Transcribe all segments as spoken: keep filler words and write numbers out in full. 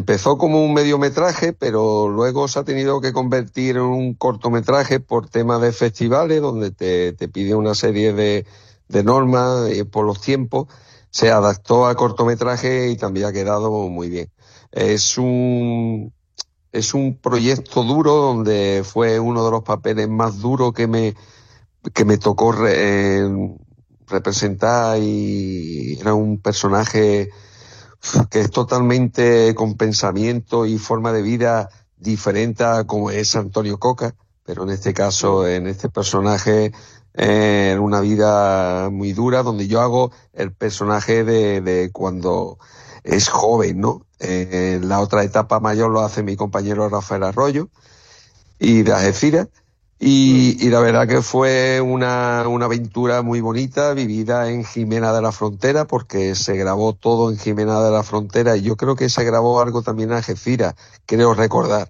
empezó como un mediometraje, pero luego se ha tenido que convertir en un cortometraje por temas de festivales, donde te, te pide una serie de, de normas eh, por los tiempos. Se adaptó a cortometraje y también ha quedado muy bien. Es un, es un proyecto duro, donde fue uno de los papeles más duros que me, que me tocó re, eh, representar, y era un personaje que es totalmente con pensamiento y forma de vida diferente a como es Antonio Coca, pero en este caso, en este personaje, eh, en una vida muy dura, donde yo hago el personaje de, de cuando es joven, ¿no? Eh, en la otra etapa mayor lo hace mi compañero Rafael Arroyo y de Algeciras. Y, y la verdad que fue una, una aventura muy bonita, vivida en Jimena de la Frontera, porque se grabó todo en Jimena de la Frontera, y yo creo que se grabó algo también en Algeciras, creo recordar.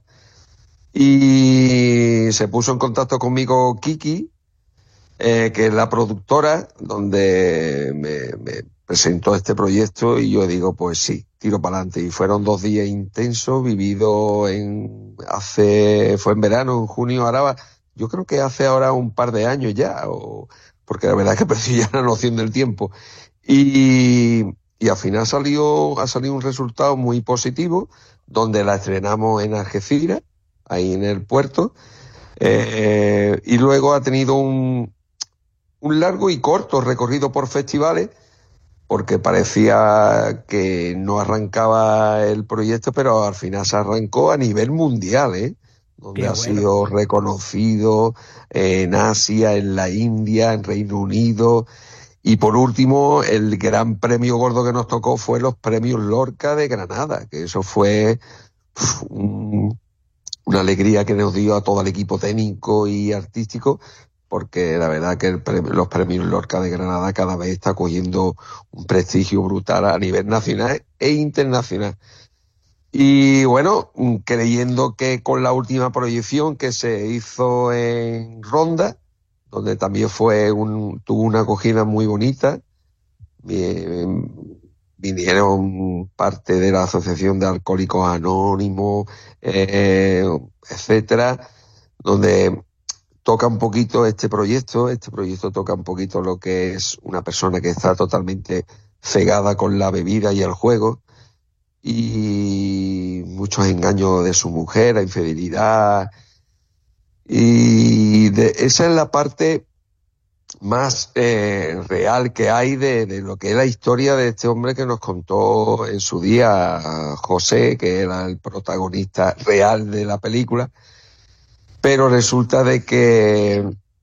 Y se puso en contacto conmigo Kiki, eh, que es la productora, donde me, me presentó este proyecto, y yo digo, pues sí, tiro para adelante. Y fueron dos días intensos, vividos en, hace, fue en verano, en junio, ahora yo creo que hace ahora un par de años ya, o, porque la verdad es que perdí ya la noción del tiempo. Y, y al final salió, ha salido un resultado muy positivo, donde la estrenamos en Algeciras, ahí en el puerto, eh, y luego ha tenido un, un largo y corto recorrido por festivales, porque parecía que no arrancaba el proyecto, pero al final se arrancó a nivel mundial, ¿eh? Donde Qué ha bueno. sido reconocido en Asia, en la India, en Reino Unido. Y por último, el gran premio gordo que nos tocó fue los premios Lorca de Granada, que eso fue uf, un, una alegría que nos dio a todo el equipo técnico y artístico, porque la verdad que el premio, los premios Lorca de Granada cada vez está cogiendo un prestigio brutal a nivel nacional e internacional. Y bueno, creyendo que con la última proyección que se hizo en Ronda, donde también fue un, tuvo una acogida muy bonita, vinieron parte de la Asociación de Alcohólicos Anónimos, eh, etcétera, donde toca un poquito este proyecto, este proyecto toca un poquito lo que es una persona que está totalmente cegada con la bebida y el juego, y muchos engaños de su mujer, la infidelidad, y de, esa es la parte más eh, real que hay de, de lo que es la historia de este hombre que nos contó en su día José, que era el protagonista real de la película, pero resulta de que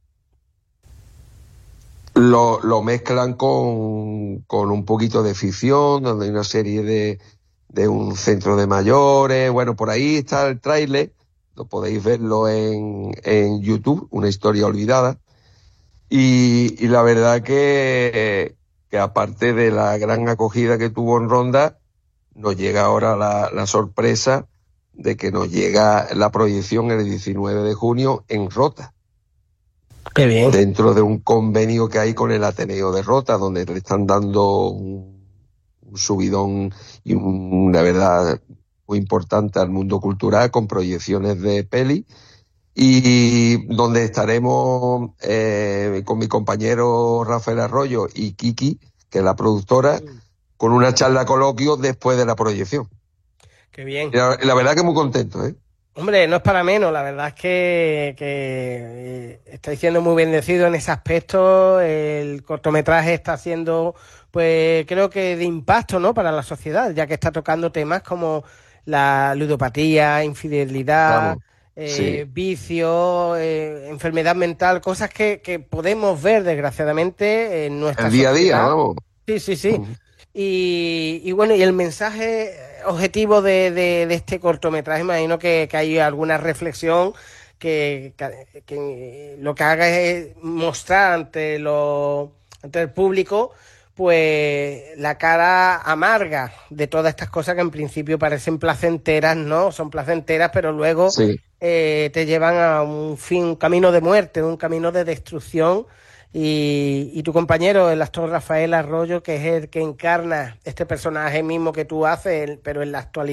lo, lo mezclan con, con un poquito de ficción, donde hay una serie de de un centro de mayores. Bueno, por ahí está el tráiler, lo podéis verlo en, en YouTube, una historia olvidada. Y, y la verdad que, que aparte de la gran acogida que tuvo en Ronda, nos llega ahora la, la sorpresa de que nos llega la proyección el diecinueve de junio en Rota. Qué bien. Dentro de un convenio que hay con el Ateneo de Rota, donde le están dando un un subidón y una verdad muy importante al mundo cultural, con proyecciones de peli, y donde estaremos eh, con mi compañero Rafael Arroyo y Kiki, que es la productora, con una charla coloquio después de la proyección. Qué bien. Y la, la verdad que muy contento, ¿eh? Hombre, no es para menos, la verdad es que, que estáis siendo muy bendecidos en ese aspecto. El cortometraje está siendo, pues creo que de impacto, ¿no?, para la sociedad, ya que está tocando temas como la ludopatía, infidelidad, Vamos, eh, sí. vicio, eh, enfermedad mental, cosas que, que podemos ver desgraciadamente en nuestra El día a día, sociedad. vamos. Sí, sí, sí. Y, y bueno, y el mensaje objetivo de, de, de este cortometraje, imagino que, que hay alguna reflexión que, que, que lo que haga es mostrar ante, lo, ante el público, pues la cara amarga de todas estas cosas que en principio parecen placenteras, ¿no? Son placenteras, pero luego Sí. eh, te llevan a un fin, un camino de muerte, un camino de destrucción. Y, y tu compañero, el actor Rafael Arroyo, que es el que encarna este personaje mismo que tú haces, pero en la actualidad